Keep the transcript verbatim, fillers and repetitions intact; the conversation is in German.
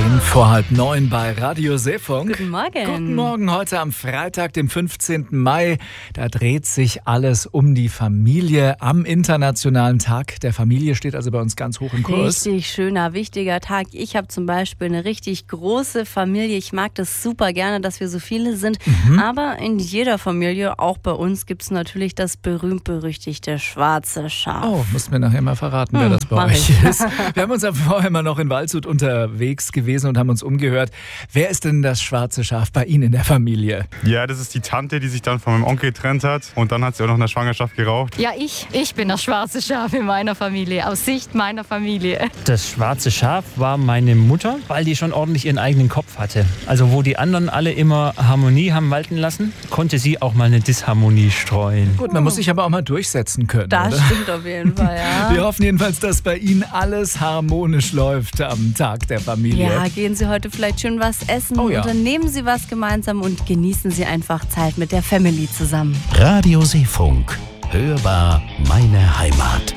zehn vor halb neun bei Radio Seefunk. Guten Morgen. Guten Morgen, heute am Freitag, dem fünfzehnten Mai. Da dreht sich alles um die Familie. Am Internationalen Tag der Familie steht also bei uns ganz hoch im Kurs. Richtig schöner, wichtiger Tag. Ich habe zum Beispiel eine richtig große Familie. Ich mag das super gerne, dass wir so viele sind. Mhm. Aber in jeder Familie, auch bei uns, gibt es natürlich das berühmt-berüchtigte schwarze Schaf. Oh, musst mir nachher mal verraten, wer hm, das bei euch ich. ist. Wir haben uns ja vorher mal noch in Waldshut unterwegs gewesen und haben uns umgehört. Wer ist denn das schwarze Schaf bei Ihnen in der Familie? Ja, das ist die Tante, die sich dann von meinem Onkel getrennt hat. Und dann hat sie auch noch in der Schwangerschaft geraucht. Ja, ich. Ich bin das schwarze Schaf in meiner Familie, aus Sicht meiner Familie. Das schwarze Schaf war meine Mutter, weil die schon ordentlich ihren eigenen Kopf hatte. Also wo die anderen alle immer Harmonie haben walten lassen, konnte sie auch mal eine Disharmonie streuen. Gut, man muss sich aber auch mal durchsetzen können. Das oder? stimmt auf jeden Fall, ja. Wir hoffen jedenfalls, dass bei Ihnen alles harmonisch läuft am Tag der Familie. Ja, gehen Sie heute vielleicht schön was essen, Oh ja. unternehmen Sie was gemeinsam und genießen Sie einfach Zeit mit der Family zusammen. Radio Seefunk. Hörbar meine Heimat.